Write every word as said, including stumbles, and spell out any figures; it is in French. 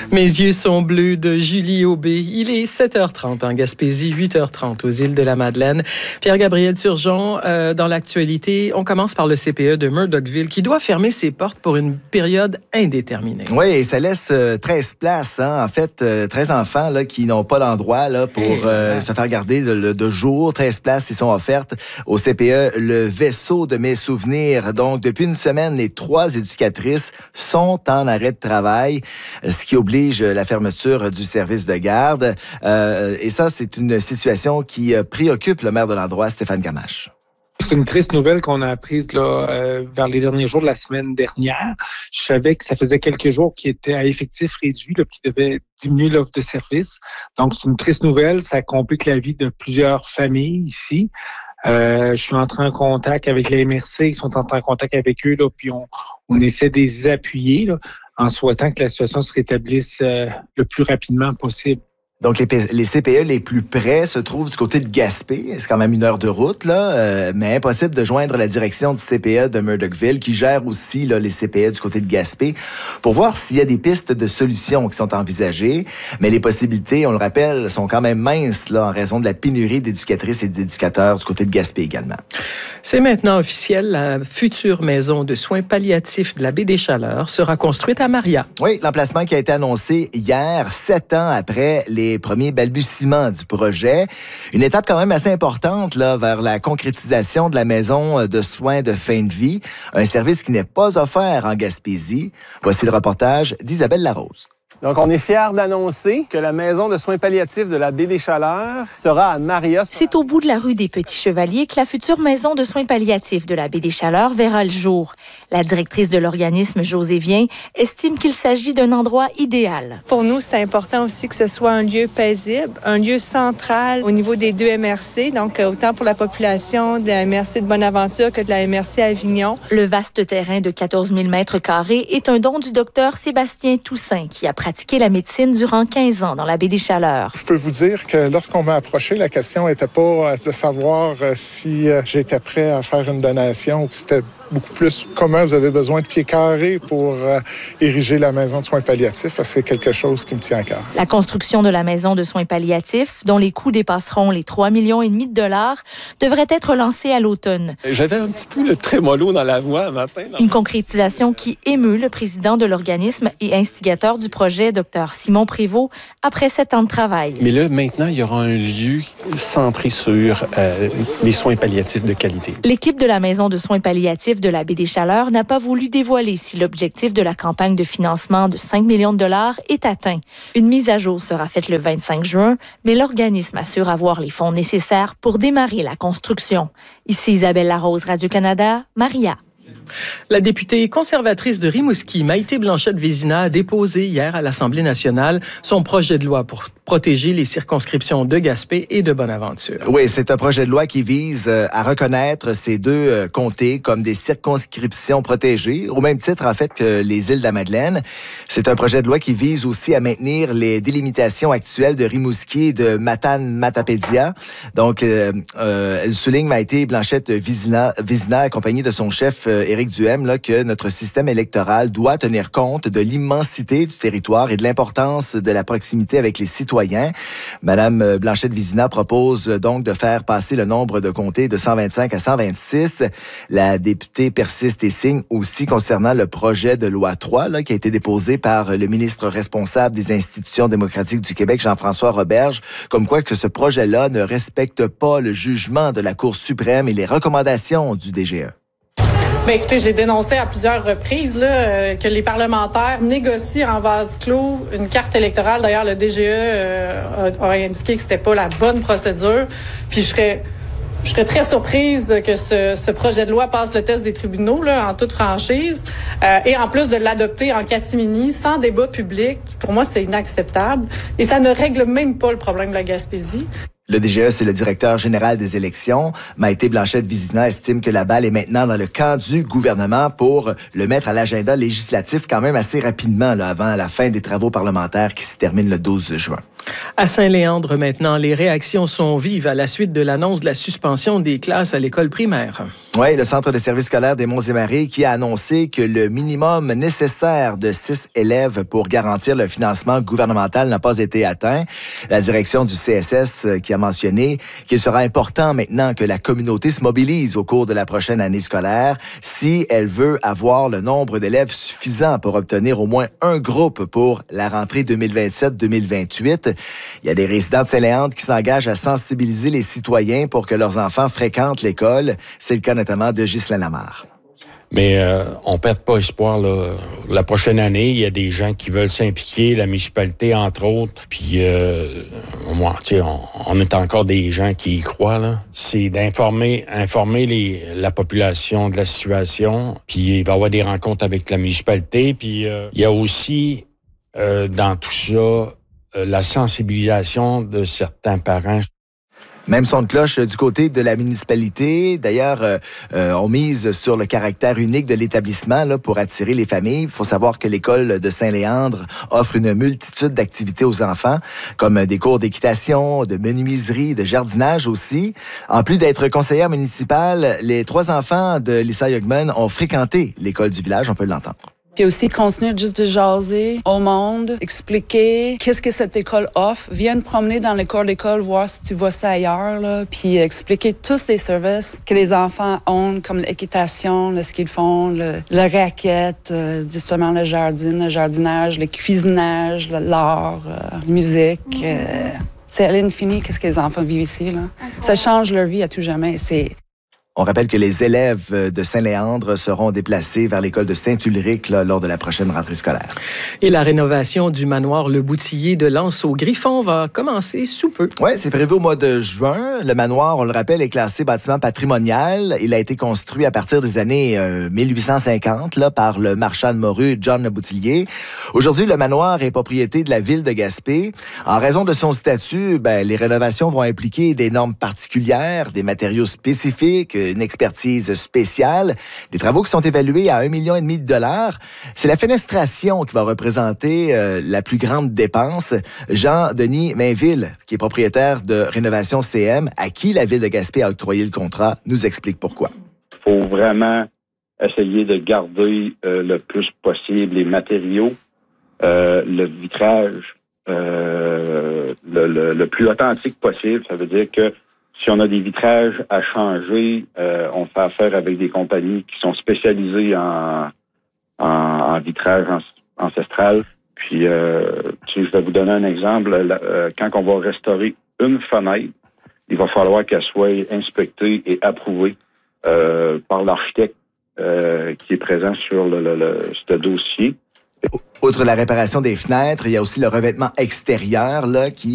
Mes yeux sont bleus de Julie Aubé. Il est sept heures trente en Gaspésie, huit heures trente aux îles de la Madeleine. Pierre-Gabriel Turgeon, euh, dans l'actualité, on commence par le C P E de Murdochville qui doit fermer ses portes pour une période indéterminée. Oui, et ça laisse euh, treize places, hein, en fait, euh, treize enfants là, qui n'ont pas d'endroit là, pour hey, euh, ouais. se faire garder de, de jour. treize places qui sont offertes au C P E, le vaisseau de mes souvenirs. Donc, depuis une semaine, les trois éducatrices sont en arrêt de travail, ce qui oblige la fermeture du service de garde. Euh, et ça, c'est une situation qui préoccupe le maire de l'endroit, Stéphane Gamache. C'est une triste nouvelle qu'on a apprise là, euh, vers les derniers jours de la semaine dernière. Je savais que ça faisait quelques jours qu'il était à effectif réduit, là, qu'il devait diminuer l'offre de service. Donc, c'est une triste nouvelle. Ça complique la vie de plusieurs familles ici. Euh, je suis entré en contact avec la M R C, ils sont entrés en contact avec eux, là, puis on, on essaie de les appuyer là, en souhaitant que la situation se rétablisse euh, le plus rapidement possible. Donc, les, les C P E les plus près se trouvent du côté de Gaspé. C'est quand même une heure de route, là, euh, mais impossible de joindre la direction du C P E de Murdochville, qui gère aussi là, les C P E du côté de Gaspé, pour voir s'il y a des pistes de solutions qui sont envisagées. Mais les possibilités, on le rappelle, sont quand même minces là, en raison de la pénurie d'éducatrices et d'éducateurs du côté de Gaspé également. C'est maintenant officiel. La future maison de soins palliatifs de la baie des Chaleurs sera construite à Maria. Oui, l'emplacement qui a été annoncé hier, sept ans après les les premiers balbutiements du projet. Une étape quand même assez importante là, vers la concrétisation de la maison de soins de fin de vie, un service qui n'est pas offert en Gaspésie. Voici le reportage d'Isabelle Larose. Donc, on est fiers d'annoncer que la maison de soins palliatifs de la baie des Chaleurs sera à Maria. C'est au bout de la rue des Petits Chevaliers que la future maison de soins palliatifs de la baie des Chaleurs verra le jour. La directrice de l'organisme, José Vien, estime qu'il s'agit d'un endroit idéal. Pour nous, c'est important aussi que ce soit un lieu paisible, un lieu central au niveau des deux M R C, donc autant pour la population de la M R C de Bonaventure que de la M R C Avignon. Le vaste terrain de quatorze mille mètres carrés est un don du docteur Sébastien Toussaint, qui a pratiqué la médecine durant quinze ans dans la baie des Chaleurs. Je peux vous dire que lorsqu'on m'a approché, la question n'était pas de savoir si j'étais prêt à faire une donation ou que c'était beaucoup plus comment vous avez besoin de pieds carrés pour euh, ériger la maison de soins palliatifs, parce que c'est quelque chose qui me tient à cœur. La construction de la maison de soins palliatifs, dont les coûts dépasseront les trois virgule cinq millions de dollars, devrait être lancée à l'automne. J'avais un petit peu le trémolo dans la voix un matin. Une concrétisation qui émeut le président de l'organisme et instigateur du projet, Dr Simon Prévost, après sept ans de travail. Mais là, maintenant, il y aura un lieu centré sur euh, les soins palliatifs de qualité. L'équipe de la maison de soins palliatifs de la baie des Chaleurs n'a pas voulu dévoiler si l'objectif de la campagne de financement de cinq millions de dollars est atteint. Une mise à jour sera faite le vingt-cinq juin, mais l'organisme assure avoir les fonds nécessaires pour démarrer la construction. Ici Isabelle Larose, Radio-Canada, Maria. La députée conservatrice de Rimouski, Maïté Blanchette-Vézina, a déposé hier à l'Assemblée nationale son projet de loi pour protéger les circonscriptions de Gaspé et de Bonaventure. Oui, c'est un projet de loi qui vise à reconnaître ces deux comtés comme des circonscriptions protégées, au même titre, en fait, que les îles de la Madeleine. C'est un projet de loi qui vise aussi à maintenir les délimitations actuelles de Rimouski et de Matane-Matapédia. Donc, euh, euh, elle souligne, Maïté Blanchette-Vézina, Vézina, accompagnée de son chef euh, Éric Duhem, là, que notre système électoral doit tenir compte de l'immensité du territoire et de l'importance de la proximité avec les citoyens. Madame Blanchette-Vézina propose donc de faire passer le nombre de comtés de cent vingt-cinq à cent vingt-six. La députée persiste et signe aussi concernant le projet de loi trois là, qui a été déposé par le ministre responsable des institutions démocratiques du Québec, Jean-François Roberge, comme quoi que ce projet-là ne respecte pas le jugement de la Cour suprême et les recommandations du D G E. Bien, écoutez, je l'ai dénoncé à plusieurs reprises là, euh, que les parlementaires négocient en vase clos une carte électorale. D'ailleurs, le D G E euh, a, a indiqué que c'était pas la bonne procédure. Puis je serais, je serais très surprise que ce, ce projet de loi passe le test des tribunaux là, en toute franchise. Euh, et en plus de l'adopter en catimini, sans débat public, pour moi, c'est inacceptable. Et ça ne règle même pas le problème de la Gaspésie. Le D G E, c'est le directeur général des élections. Maïté Blanchette-Vézina estime que la balle est maintenant dans le camp du gouvernement pour le mettre à l'agenda législatif quand même assez rapidement, là, avant la fin des travaux parlementaires qui se terminent le douze juin. À Saint-Léandre, maintenant, les réactions sont vives à la suite de l'annonce de la suspension des classes à l'école primaire. Oui, le Centre de service scolaire des Monts-et-Marais qui a annoncé que le minimum nécessaire de six élèves pour garantir le financement gouvernemental n'a pas été atteint. La direction du C S S qui a mentionné qu'il sera important maintenant que la communauté se mobilise au cours de la prochaine année scolaire si elle veut avoir le nombre d'élèves suffisant pour obtenir au moins un groupe pour la rentrée deux mille vingt-sept deux mille vingt-huit. Il y a des résidents de Saint-Léandre qui s'engagent à sensibiliser les citoyens pour que leurs enfants fréquentent l'école. C'est le cas notamment de Ghislain Lamarre. Mais euh, on ne perd pas espoir. Là. La prochaine année, il y a des gens qui veulent s'impliquer, la municipalité entre autres. Puis, euh, moi, tu sais, on, on est encore des gens qui y croient. Là. C'est d'informer, informer les, la population de la situation. Puis, il va y avoir des rencontres avec la municipalité. Puis, euh, il y a aussi euh, dans tout ça euh, la sensibilisation de certains parents. Même son de cloche du côté de la municipalité. D'ailleurs, euh, euh, on mise sur le caractère unique de l'établissement là, pour attirer les familles. Il faut savoir que l'école de Saint-Léandre offre une multitude d'activités aux enfants, comme des cours d'équitation, de menuiserie, de jardinage aussi. En plus d'être conseillère municipale, les trois enfants de Lisa Yugman ont fréquenté l'école du village. On peut l'entendre. Puis aussi continuer juste de jaser au monde, expliquer qu'est-ce que cette école offre. Viens te promener dans les cours d'école, voir si tu vois ça ailleurs, là, puis expliquer tous les services que les enfants ont, comme l'équitation, le ski de fond, le, le raquette, euh, justement le jardin, le jardinage, le cuisinage, le, l'art, euh, la musique. Euh, c'est à l'infini qu'est-ce que les enfants vivent ici, là. Ça change leur vie à tout jamais. C'est On rappelle que les élèves de Saint-Léandre seront déplacés vers l'école de Saint-Ulrich là, lors de la prochaine rentrée scolaire. Et la rénovation du manoir Le Boutillier de L'Anse-au-Griffon va commencer sous peu. Oui, c'est prévu au mois de juin. Le manoir, on le rappelle, est classé bâtiment patrimonial. Il a été construit à partir des années euh, mille huit cent cinquante là, par le marchand de morue John Le Boutillier. Aujourd'hui, le manoir est propriété de la ville de Gaspé. En raison de son statut, ben, les rénovations vont impliquer des normes particulières, des matériaux spécifiques, une expertise spéciale, des travaux qui sont évalués à un million et demi de dollars. C'est la fenestration qui va représenter euh, la plus grande dépense. Jean-Denis Mainville, qui est propriétaire de Rénovation C M, à qui la ville de Gaspé a octroyé le contrat, nous explique pourquoi. Il faut vraiment essayer de garder euh, le plus possible les matériaux, euh, le vitrage, euh, le, le, le plus authentique possible. Ça veut dire que si on a des vitrages à changer, euh, on fait affaire avec des compagnies qui sont spécialisées en, en, en vitrage ancestral. Puis, euh, tu sais, je vais vous donner un exemple. Là, euh, quand on va restaurer une fenêtre, il va falloir qu'elle soit inspectée et approuvée euh, par l'architecte euh, qui est présent sur le, le, le, ce dossier. Outre la réparation des fenêtres, il y a aussi le revêtement extérieur là, qui